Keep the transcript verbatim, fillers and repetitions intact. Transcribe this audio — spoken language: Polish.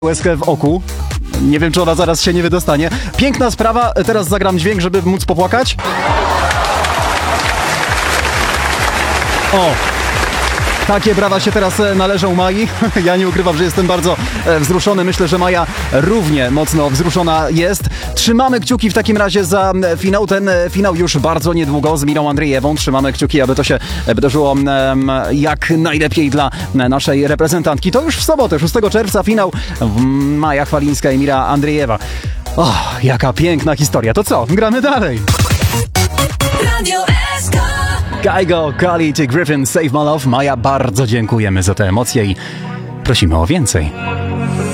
łezkę w oku. Nie wiem, czy ona zaraz się nie wydostanie. Piękna sprawa, teraz zagram dźwięk, żeby móc popłakać. O! Takie brawa się teraz należą Mai. Ja nie ukrywam, że jestem bardzo wzruszony. Myślę, że Maja równie mocno wzruszona jest. Trzymamy kciuki w takim razie za finał. Ten finał już bardzo niedługo z Mirą Andrzejewą. Trzymamy kciuki, aby to się wydarzyło jak najlepiej dla naszej reprezentantki. To już w sobotę, szóstego czerwca, finał. Maja Chwalińska i Mira Andrzejewa. O, jaka piękna historia. To co? Gramy dalej. Radio S K. Kygo, Kali czy Griffin, Save My Love. Maja, bardzo dziękujemy za te emocje i prosimy o więcej.